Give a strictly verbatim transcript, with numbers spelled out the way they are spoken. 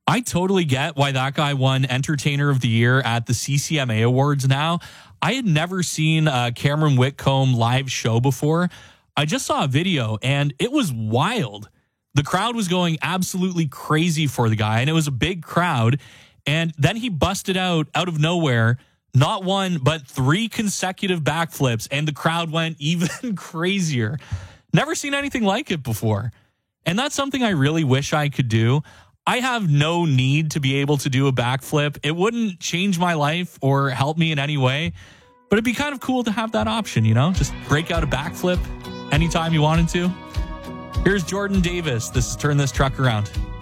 I totally get why that guy won Entertainer of the Year at the C C M A Awards now. I had never seen a Cameron Whitcomb live show before. I just saw a video and it was wild. The crowd was going absolutely crazy for the guy, and it was a big crowd. And then he busted out out of nowhere, not one, but three consecutive backflips, and the crowd went even crazier. Never seen anything like it before. And that's something I really wish I could do. I have no need to be able to do a backflip. It wouldn't change my life or help me in any way, but it'd be kind of cool to have that option, you know? Just break out a backflip anytime you wanted to. Here's Jordan Davis. This is Turn This Truck Around.